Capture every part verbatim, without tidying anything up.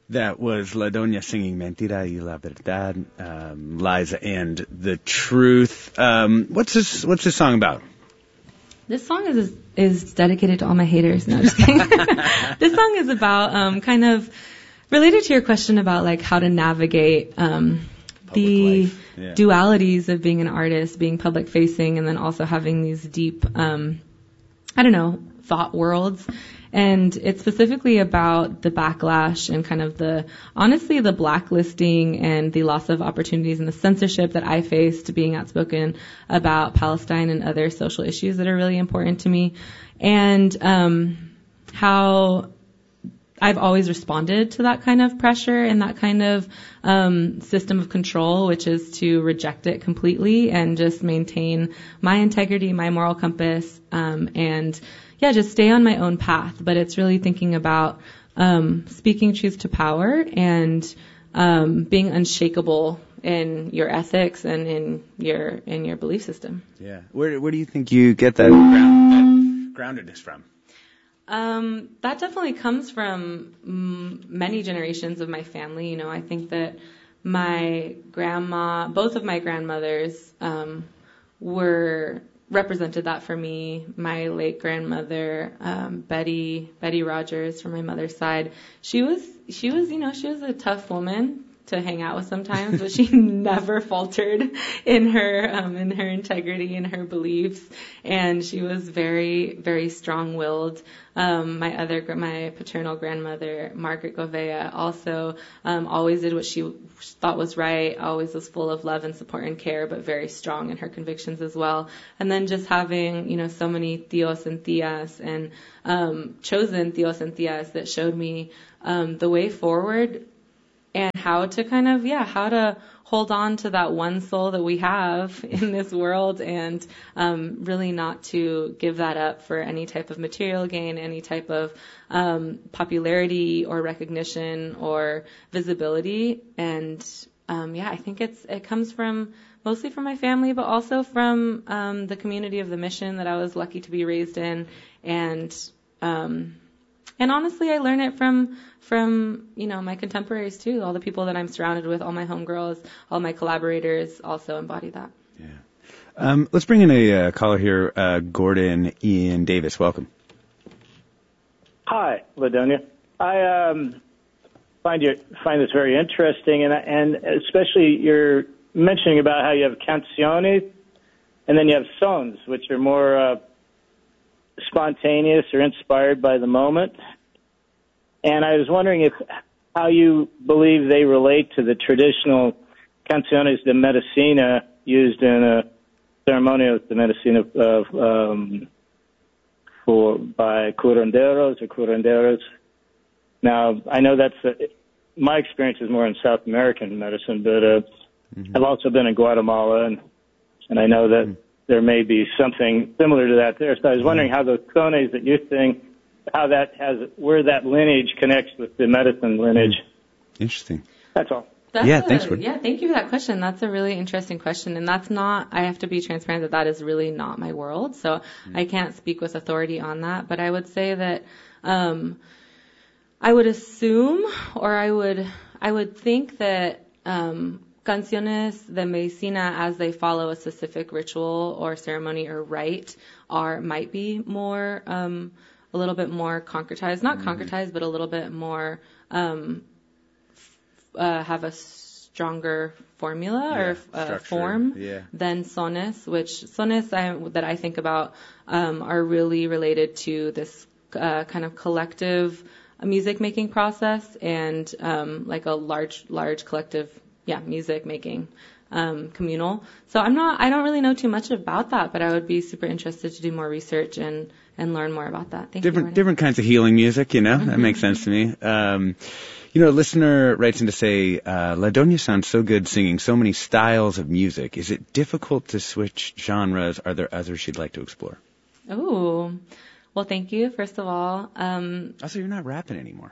That was La Doña singing Mentira y la Verdad, um, Lies and the Truth. Um, what's this, what's this song about? This song is is dedicated to all my haters. No, just kidding. This song is about um, kind of related to your question about like how to navigate um, the yeah. dualities of being an artist, being public facing, and then also having these deep, um, I don't know, thought worlds. And it's specifically about the backlash and kind of the, honestly, the blacklisting and the loss of opportunities and the censorship that I faced being outspoken about Palestine and other social issues that are really important to me. And um, how I've always responded to that kind of pressure and that kind of um, system of control, which is to reject it completely and just maintain my integrity, my moral compass, um, and yeah, just stay on my own path. But it's really thinking about um, speaking truth to power and um, being unshakable in your ethics and in your in your belief system. Yeah. Where where do you think you get that, ground, that groundedness from? Um, that definitely comes from mm, many generations of my family. You know, I think that my grandma, both of my grandmothers, um, were represented that for me. My late grandmother, um, Betty, Betty Rogers from my mother's side, she was, she was, you know, she was a tough woman to hang out with sometimes, but she never faltered in her, um, in her integrity and her beliefs. And she was very, very strong-willed. Um, my other, my paternal grandmother, Margaret Govea, also, um, always did what she thought was right, always was full of love and support and care, but very strong in her convictions as well. And then just having, you know, so many tios and tias and, um, chosen tios and tias that showed me, um, the way forward and how to kind of, yeah, how to hold on to that one soul that we have in this world and um, really not to give that up for any type of material gain, any type of um, popularity or recognition or visibility. And um, yeah, I think it's it comes from mostly from my family, but also from um, the community of the mission that I was lucky to be raised in. And um, and honestly, I learn it from from, you know, my contemporaries too. All the people that I'm surrounded with, all my homegirls, all my collaborators also embody that. Yeah. Um, let's bring in a uh, caller here, uh, Gordon Ian Davis. Welcome. Hi, LaDonia. I um, find you find this very interesting, and and especially you're mentioning about how you have canciones, and then you have sons, which are more uh, spontaneous or inspired by the moment. And I was wondering if how you believe they relate to the traditional canciones de medicina used in a ceremonial de medicina of, um, for by curanderos or curanderas. Now, I know that's a, my experience is more in South American medicine, but uh, mm-hmm. I've also been in Guatemala, and and I know that mm-hmm. there may be something similar to that there. So I was wondering how those sones that you sing, how that has, where that lineage connects with the medicine lineage. Interesting. That's all. That's yeah, a, thanks for Yeah, thank you for that question. That's a really interesting question, and that's not, I have to be transparent that that is really not my world, so mm. I can't speak with authority on that, but I would say that um, I would assume, or I would, I would think that um, canciones de medicina, as they follow a specific ritual or ceremony or rite, are, might be more, um, a little bit more concretized, not mm-hmm. concretized, but a little bit more, um, uh, have a stronger formula yeah, or uh, form yeah. than sones, which sones I, that I think about um, are really related to this uh, kind of collective music making process and um, like a large, large collective, yeah, music making um, communal. So I'm not, I don't really know too much about that, but I would be super interested to do more research and and learn more about that. Thank different you, different kinds of healing music, you know, mm-hmm. that makes sense to me. Um, you know, a listener writes in to say, uh, La Doña sounds so good singing so many styles of music. Is it difficult to switch genres? Are there others you'd like to explore? Oh, well, thank you, first of all. Um, also, you're not rapping anymore.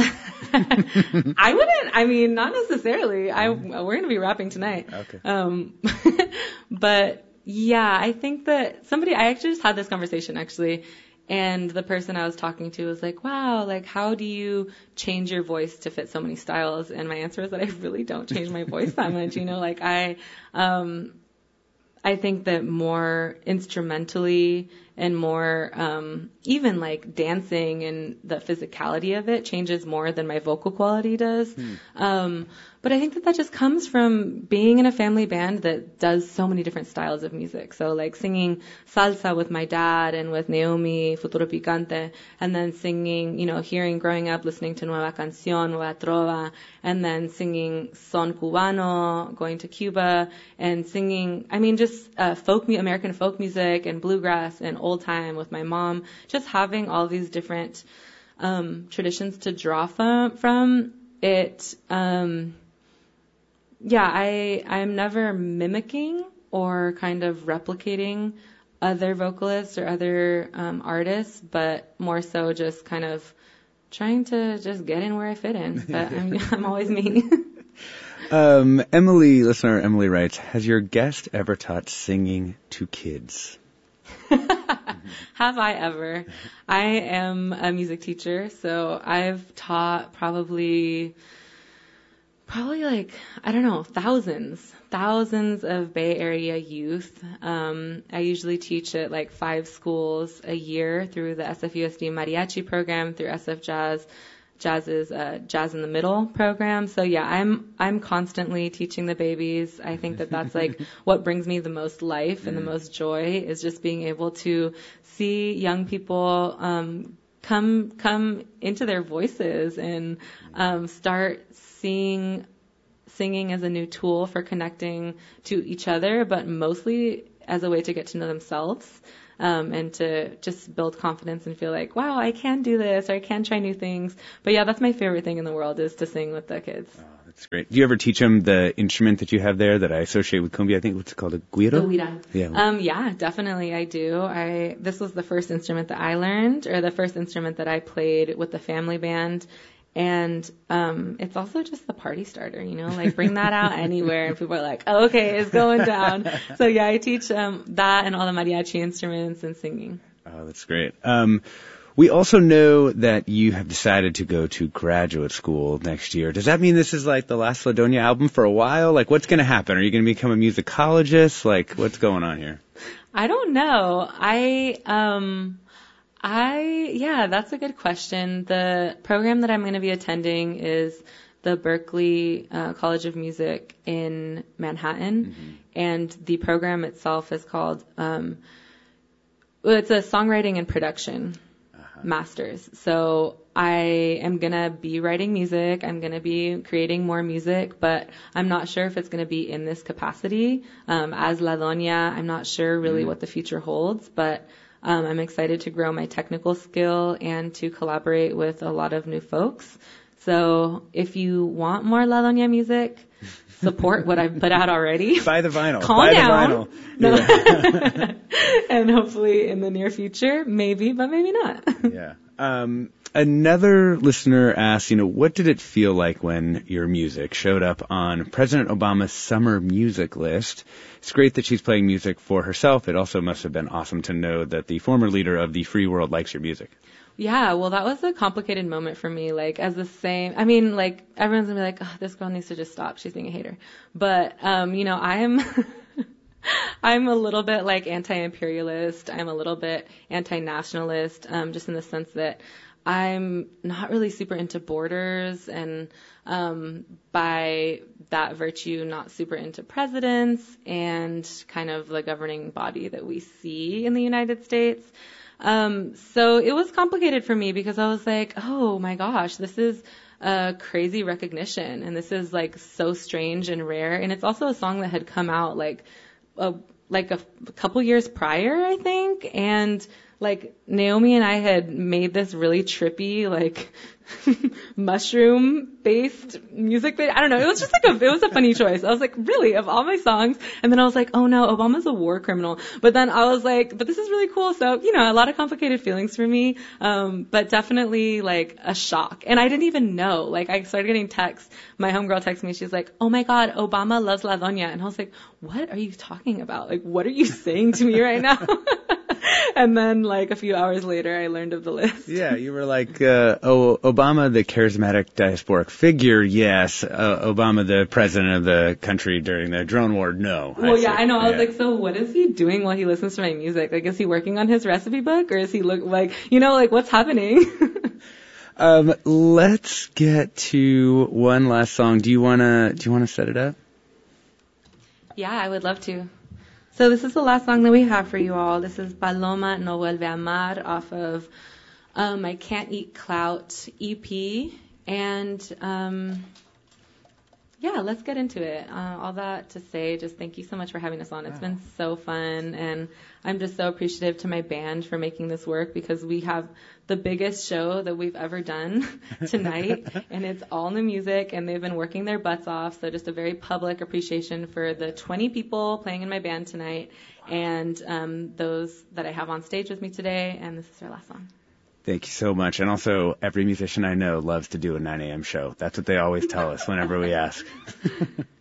I wouldn't, I mean, not necessarily. I, we're going to be rapping tonight. Okay. Um, but yeah, I think that somebody, I actually just had this conversation actually, And the person I was talking to was like, wow, like, how do you change your voice to fit so many styles? And my answer was that I really don't change my voice that much. You know, like I, um, I think that more instrumentally and more, um, even like dancing and the physicality of it changes more than my vocal quality does. Hmm. Um, but I think that that just comes from being in a family band that does so many different styles of music. So like singing salsa with my dad and with Naomi, Futuro Picante, and then singing, you know, hearing growing up, listening to Nueva Canción, Nueva Trova, and then singing son cubano, going to Cuba, and singing, I mean, just uh, folk, American folk music and bluegrass and old time with my mom, just having all these different um, traditions to draw from, from it, um, yeah, I, I'm never mimicking or kind of replicating other vocalists or other um, artists, but more so just kind of trying to just get in where I fit in. But I'm, I'm always me. um, Emily, listener Emily writes, has your guest ever taught singing to kids? Have I ever? I am a music teacher, so I've taught probably... Probably like, I don't know, thousands, thousands of Bay Area youth. Um, I usually teach at like five schools a year through the S F U S D Mariachi program, through S F Jazz, Jazz's uh, Jazz in the Middle program. So yeah, I'm I'm constantly teaching the babies. I think that that's like what brings me the most life and the most joy is just being able to see young people um, come come into their voices and um, start seeing singing as a new tool for connecting to each other, but mostly as a way to get to know themselves um, and to just build confidence and feel like, wow, I can do this or I can try new things. But yeah, that's my favorite thing in the world is to sing with the kids. Oh, that's great. Do you ever teach them the instrument that you have there that I associate with cumbia? I think what's it called, a guiro? Guira. Yeah. Um, yeah, definitely I do. I This was the first instrument that I learned, or the first instrument that I played with the family band. And um it's also just the party starter, you know, like bring that out anywhere and people are like, oh, okay, it's going down. So yeah, I teach um that and all the mariachi instruments and singing. Oh, that's great. Um we also know that you have decided to go to graduate school next year. Does that mean this is like the last Ladonia album for a while? Like what's going to happen? Are you going to become a musicologist? Like what's going on here? I don't know. I um I, yeah, that's a good question. The program that I'm going to be attending is the Berklee uh, College of Music in Manhattan, mm-hmm. and the program itself is called, um, well, it's a songwriting and production uh-huh. master's. So I am going to be writing music. I'm going to be creating more music, but I'm not sure if it's going to be in this capacity. Um, as Ladonia, I'm not sure really mm-hmm. what the future holds, but Um, I'm excited to grow my technical skill and to collaborate with a lot of new folks. So if you want more Ladonia music, support what I've put out already. Buy the vinyl. Calm Buy down. the vinyl. No. Yeah. And hopefully in the near future, maybe, but maybe not. Yeah. Um, another listener asked, you know, what did it feel like when your music showed up on President Obama's summer music list? It's great that she's playing music for herself. It also must have been awesome to know that the former leader of the free world likes your music. Yeah, well, that was a complicated moment for me. Like, as the same, I mean, like, everyone's gonna be like, oh, this girl needs to just stop. She's being a hater. But, um, you know, I'm, I'm a little bit like anti-imperialist. I'm a little bit anti-nationalist, um, just in the sense that I'm not really super into borders and, um, by that virtue, not super into presidents and kind of the governing body that we see in the United States. Um, so it was complicated for me because I was like, oh my gosh, this is a crazy recognition and this is like so strange and rare. And it's also a song that had come out like, a, like a, a couple years prior, I think. And like Naomi and I had made this really trippy, like mushroom based music. Ba- I don't know. It was just like a, it was a funny choice. I was like, really, of all my songs. And then I was like, oh no, Obama's a war criminal. But then I was like, but this is really cool. So, you know, a lot of complicated feelings for me. Um, but definitely like a shock. And I didn't even know, like I started getting texts. My homegirl texted me. She's like, oh my God, Obama loves La Doña. And I was like, what are you talking about? Like, what are you saying to me right now? And then, like, a few hours later, I learned of the list. Yeah, you were like, uh, oh, Obama, the charismatic diasporic figure, yes. Uh, Obama, the president of the country during the drone war, no. Well, I yeah, see. I know. I was Yeah. like, so what is he doing while he listens to my music? Like, is he working on his recipe book, or is he look like, you know, like, what's happening? Um, let's get to one last song. Do you wanna, do you wanna set it up? Yeah, I would love to. So this is the last song that we have for you all. This is Paloma No Vuelve a Amar off of um, my Can't Eat Clout E P. And um, yeah, let's get into it. Uh, all that to say, just thank you so much for having us on. It's been so fun, and I'm just so appreciative to my band for making this work, because we have the biggest show that we've ever done tonight, and it's all new music, and they've been working their butts off. So just a very public appreciation for the twenty people playing in my band tonight, and um, those that I have on stage with me today, and this is our last song. Thank you so much. And also, every musician I know loves to do a nine a.m. show. That's what they always tell us whenever we ask.